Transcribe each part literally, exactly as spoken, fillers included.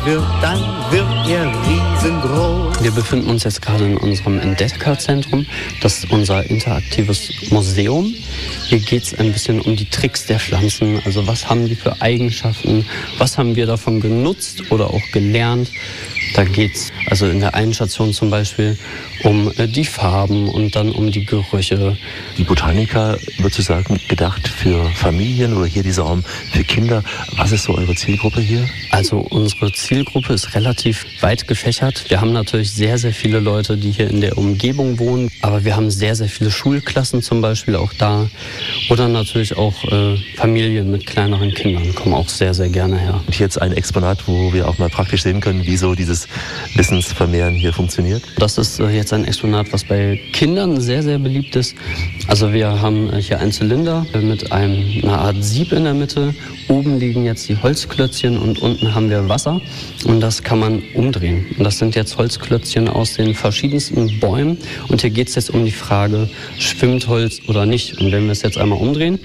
wird, dann wird er riesengroß. Wir befinden uns jetzt gerade in unserem Entdeckerzentrum. Das ist unser interaktives Museum. Hier geht es ein bisschen um die Tricks der Pflanzen. Also was haben die für Eigenschaften? Was haben wir davon genutzt oder auch gelernt? Da geht es also in der einen Station zum Beispiel um äh, die Farben und dann um die Gerüche. Die Botanica, würdest du sagen, gedacht für Familien oder hier dieser Raum für Kinder. Was ist so eure Zielgruppe hier? Also unsere Zielgruppe ist relativ weit gefächert. Wir haben natürlich sehr, sehr viele Leute, die hier in der Umgebung wohnen. Aber wir haben sehr, sehr viele Schulklassen zum Beispiel auch da. Oder natürlich auch äh, Familien mit kleineren Kindern kommen auch sehr, sehr gerne her. Und jetzt ein Exponat, wo wir auch mal praktisch sehen können, wie so dieses Wissensvermehren hier funktioniert. Das ist äh, jetzt ein Exponat, was bei Kindern sehr, sehr beliebt ist. Also wir haben äh, hier einen Zylinder mit einem, einer Art Sieb in der Mitte. Oben liegen jetzt die Holzklötzchen und unten haben wir Wasser. Und das kann man umdrehen. Und das sind jetzt Holzklötzchen aus den verschiedensten Bäumen. Und hier geht es jetzt um die Frage, schwimmt Holz oder nicht? Und wenn wir es jetzt einmal umdrehen,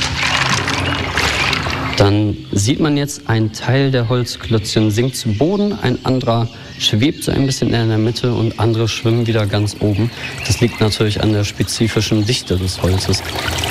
dann sieht man jetzt, ein Teil der Holzklötzchen sinkt zu Boden, ein anderer schwebt so ein bisschen in der Mitte und andere schwimmen wieder ganz oben. Das liegt natürlich an der spezifischen Dichte des Holzes.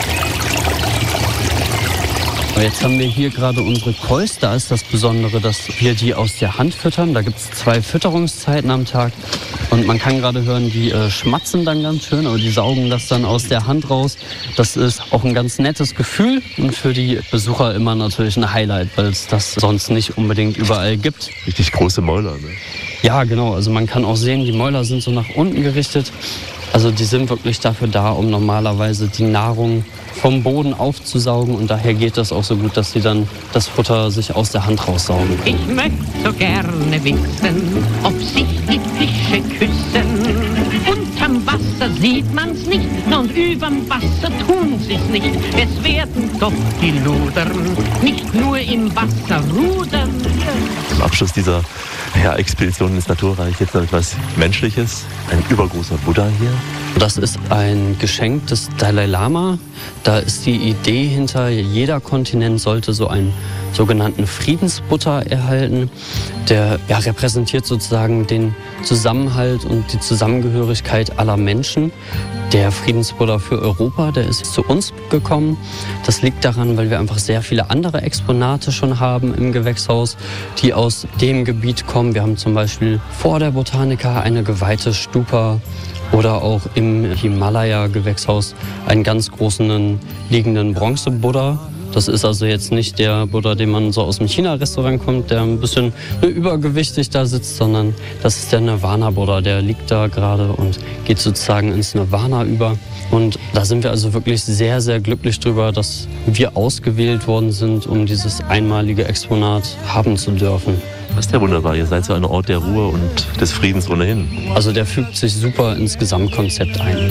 Jetzt haben wir hier gerade unsere Kois. Da ist das Besondere, dass wir die aus der Hand füttern. Da gibt es zwei Fütterungszeiten am Tag. Und man kann gerade hören, die äh, schmatzen dann ganz schön, aber die saugen das dann aus der Hand raus. Das ist auch ein ganz nettes Gefühl und für die Besucher immer natürlich ein Highlight, weil es das sonst nicht unbedingt überall gibt. Richtig große Mäuler, ne? Ja, genau. Also man kann auch sehen, die Mäuler sind so nach unten gerichtet. Also die sind wirklich dafür da, um normalerweise die Nahrung vom Boden aufzusaugen. Und daher geht das auch so gut, dass sie dann das Futter sich aus der Hand raussaugen. Ich möchte so gerne wissen, ob sich die Fische küssen. Unterm Wasser sieht man's nicht und überm Wasser tun sie's nicht. Es werden doch die Ludern nicht nur im Wasser rudern. Zum Abschluss dieser ja, Expedition ins Naturreich jetzt noch etwas Menschliches. Ein übergroßer Buddha hier. Das ist ein Geschenk des Dalai Lama. Da ist die Idee hinter, jeder Kontinent sollte so einen sogenannten Friedensbuddha erhalten. Der ja, repräsentiert sozusagen den Zusammenhalt und die Zusammengehörigkeit aller Menschen. Der Friedensbuddha für Europa, der ist zu uns gekommen. Das liegt daran, weil wir einfach sehr viele andere Exponate schon haben im Gewächshaus, die aus dem Gebiet kommen. Wir haben zum Beispiel vor der Botanica eine geweihte Stupa oder auch im Himalaya-Gewächshaus einen ganz großen liegenden Bronze-Buddha. Das ist also jetzt nicht der Buddha, den man so aus dem China-Restaurant kommt, der ein bisschen übergewichtig da sitzt, sondern das ist der Nirvana-Buddha. Der liegt da gerade und geht sozusagen ins Nirvana über. Und da sind wir also wirklich sehr, sehr glücklich drüber, dass wir ausgewählt worden sind, um dieses einmalige Exponat haben zu dürfen. Das ist ja wunderbar. Ihr seid so ein Ort der Ruhe und des Friedens ohnehin. Also der fügt sich super ins Gesamtkonzept ein.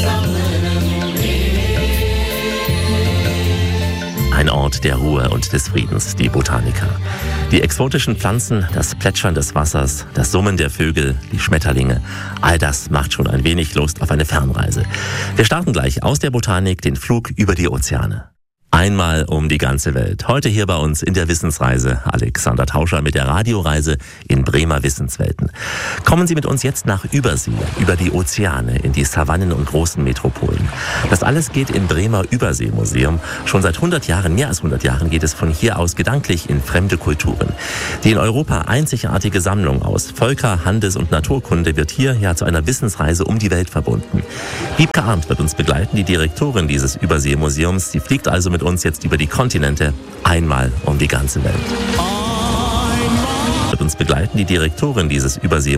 Ein Ort der Ruhe und des Friedens, die Botanica. Die exotischen Pflanzen, das Plätschern des Wassers, das Summen der Vögel, die Schmetterlinge, all das macht schon ein wenig Lust auf eine Fernreise. Wir starten gleich aus der Botanik den Flug über die Ozeane. Einmal um die ganze Welt. Heute hier bei uns in der Wissensreise Alexander Tauscher mit der Radioreise in Bremer Wissenswelten. Kommen Sie mit uns jetzt nach Übersee, über die Ozeane, in die Savannen und großen Metropolen. Das alles geht im Bremer Überseemuseum. Schon seit hundert Jahren, mehr als hundert Jahren, geht es von hier aus gedanklich in fremde Kulturen. Die in Europa einzigartige Sammlung aus Völker-, Handels- und Naturkunde wird hier ja zu einer Wissensreise um die Welt verbunden. Wiebke Arndt wird uns begleiten, die Direktorin dieses Überseemuseums. Sie fliegt also mit uns jetzt über die Kontinente, einmal um die ganze Welt. Wird uns begleiten, die Direktorin dieses Übersee